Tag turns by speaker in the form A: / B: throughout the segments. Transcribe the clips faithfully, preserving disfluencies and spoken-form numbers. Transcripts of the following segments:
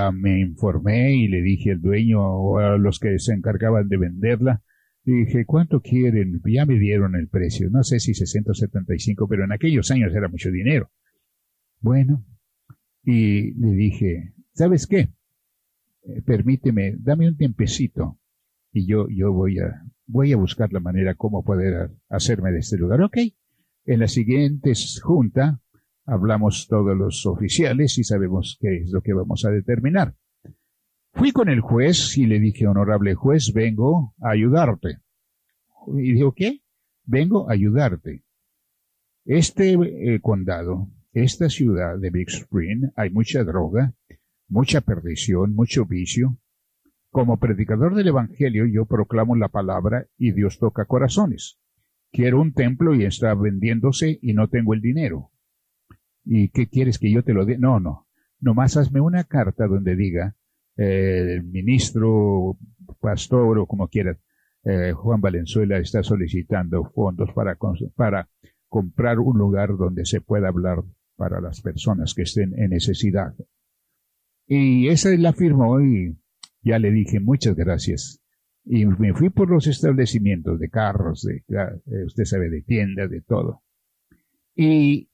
A: ya me informé y le dije al dueño o a los que se encargaban de venderla, le dije, ¿cuánto quieren? Ya me dieron el precio, no sé si sesenta o setenta y cinco, pero en aquellos años era mucho dinero. Bueno, y le dije, ¿sabes qué? Eh, permíteme, dame un tiempecito y yo, yo voy a, voy a buscar la manera cómo poder hacerme de este lugar. Ok, en la siguiente junta hablamos todos los oficiales y sabemos qué es lo que vamos a determinar. Fui con el juez y le dije, honorable juez, vengo a ayudarte. Y dijo, ¿qué? Vengo a ayudarte. Este eh, condado, esta ciudad de Big Spring, hay mucha droga, mucha perdición, mucho vicio. Como predicador del Evangelio, yo proclamo la palabra y Dios toca corazones. Quiero un templo y está vendiéndose y no tengo el dinero. ¿Y qué quieres que yo te lo dé? No, no. Nomás hazme una carta donde diga, eh, el ministro, pastor o como quieras, eh, Juan Valenzuela está solicitando fondos para, para comprar un lugar donde se pueda hablar para las personas que estén en necesidad. Y esa la firmó y ya le dije muchas gracias. Y me fui por los establecimientos de carros, de, de usted sabe, de tiendas, de todo. Y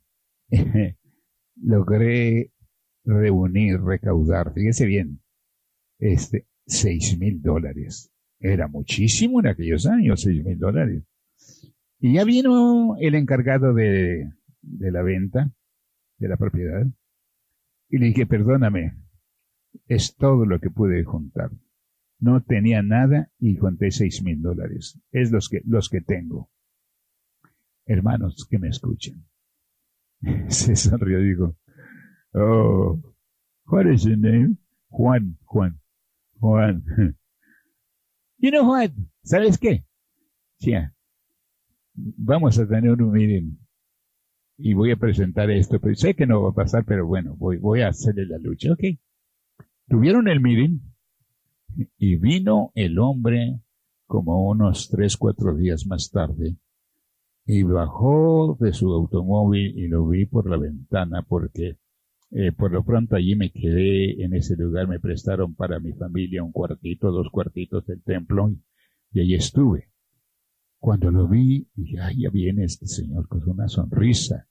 A: logré reunir, recaudar, fíjese bien, este, seis mil dólares. Era muchísimo en aquellos años, seis mil dólares. Y ya vino el encargado de, de la venta, de la propiedad, y le dije, perdóname, es todo lo que pude juntar. No tenía nada y junté seis mil dólares. Es los que, los que tengo. Hermanos que me escuchan. Se sonrió y dijo, oh, what is your name? Juan, Juan, Juan. You know what? ¿Sabes qué? Yeah. Vamos a tener un meeting y voy a presentar esto, pero sé que no va a pasar, pero bueno, voy, voy a hacerle la lucha. Ok. Tuvieron el meeting y vino el hombre como unos tres, cuatro días más tarde y bajó de su automóvil y lo vi por la ventana porque eh, por lo pronto allí me quedé en ese lugar, me prestaron para mi familia un cuartito, dos cuartitos del templo y, y allí estuve. Cuando lo vi, dije, ay, ya viene este señor con una sonrisa.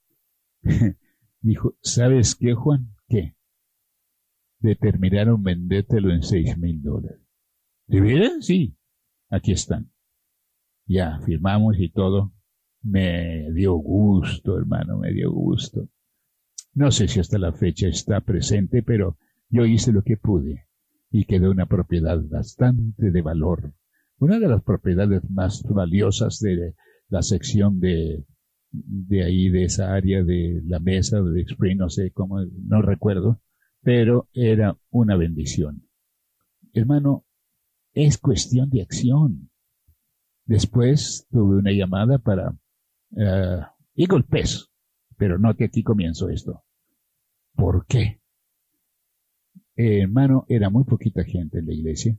A: Dijo, ¿sabes qué, Juan? ¿Qué? Determinaron vendértelo en seis mil dólares. ¿De veras? Sí. Aquí están. Ya, firmamos y todo. Me dio gusto, hermano, me dio gusto. No sé si hasta la fecha está presente, pero yo hice lo que pude y quedó una propiedad bastante de valor. Una de las propiedades más valiosas de la sección de, de ahí, de esa área de la mesa de Spring, no sé cómo, no recuerdo, pero era una bendición. Hermano, es cuestión de acción. Después tuve una llamada para uh, Eagle Pass, pero no que aquí comienzo esto. ¿Por qué? Eh, hermano, era muy poquita gente en la iglesia.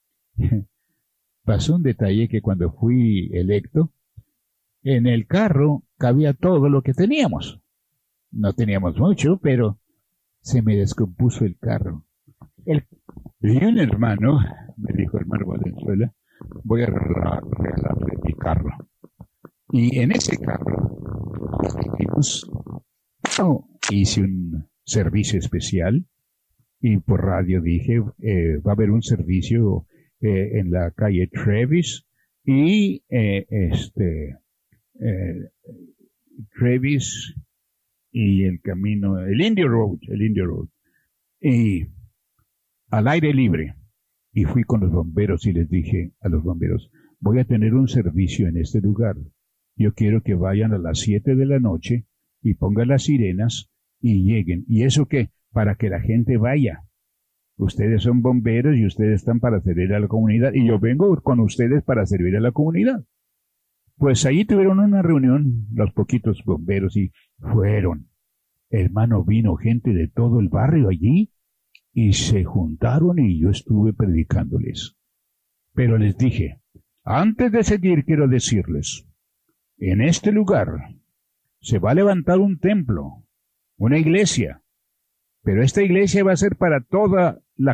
A: Pasó un detalle que cuando fui electo, en el carro cabía todo lo que teníamos. No teníamos mucho, pero se me descompuso el carro. El, y un hermano, me dijo hermano Valenzuela, voy a regalarle mi carro. Y en ese carro hicimos, oh, hice un servicio especial y por radio dije, eh, va a haber un servicio eh, en la calle Travis y eh, este eh, Travis y el camino, el Indio Road, el Indio Road, y al aire libre. Y fui con los bomberos y les dije a los bomberos, voy a tener un servicio en este lugar. Yo quiero que vayan a las siete de la noche y pongan las sirenas y lleguen. ¿Y eso qué? Para que la gente vaya. Ustedes son bomberos y ustedes están para servir a la comunidad. Y yo vengo con ustedes para servir a la comunidad. Pues ahí tuvieron una reunión los poquitos bomberos y fueron. Hermano, vino gente de todo el barrio allí y se juntaron y yo estuve predicándoles. Pero les dije, antes de seguir quiero decirles, en este lugar se va a levantar un templo, una iglesia, pero esta iglesia va a ser para toda la